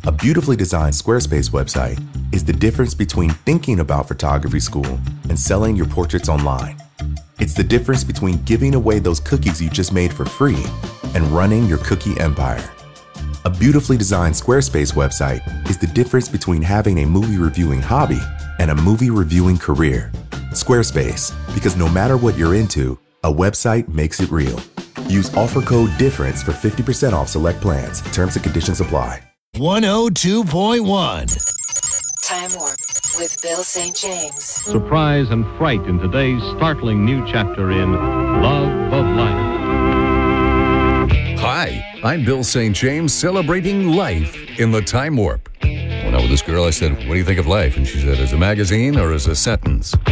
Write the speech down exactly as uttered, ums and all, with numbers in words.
A beautifully designed Squarespace website is the difference between thinking about photography school and selling your portraits online. It's the difference between giving away those cookies you just made for free and running your cookie empire. A beautifully designed Squarespace website is the difference between having a movie reviewing hobby and a movie reviewing career. Squarespace, because no matter what you're into, a website makes it real. Use offer code DIFFERENCE for fifty percent off select plans. Terms and conditions apply. one oh two point one Time Warp with Bill Saint James. Surprise and fright in today's startling new chapter in Love of Life. Hi, I'm Bill Saint James, celebrating life in the Time Warp. When I was with this girl, I said, what do you think of life? And she said, as a magazine or as a sentence?